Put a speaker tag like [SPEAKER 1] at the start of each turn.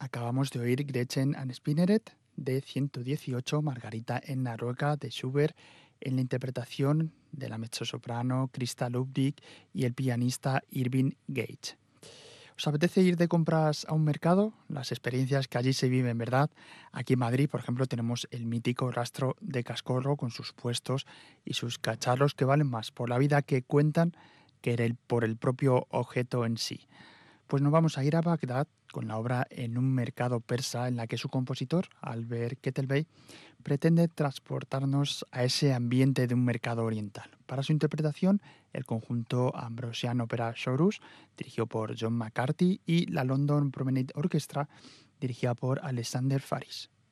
[SPEAKER 1] Acabamos de oír Gretchen and Spinneret de 118, Margarita en Noruega de Schubert, en la interpretación de la mezzosoprano Krista Ludwig y el pianista Irving Gage. ¿Os apetece ir de compras a un mercado? Las experiencias que allí se viven, ¿verdad? Aquí en Madrid, por ejemplo, tenemos el mítico Rastro de Cascorro con sus puestos y sus cacharros que valen más por la vida que cuentan que por el propio objeto en sí. Pues nos vamos a ir a Bagdad con la obra En un mercado persa, en la que su compositor, Albert Kettelbey, pretende transportarnos a ese ambiente de un mercado oriental. Para su interpretación, el conjunto Ambrosian Opera Chorus, dirigido por John McCarthy, y la London Promenade Orchestra, dirigida por Alexander Faris.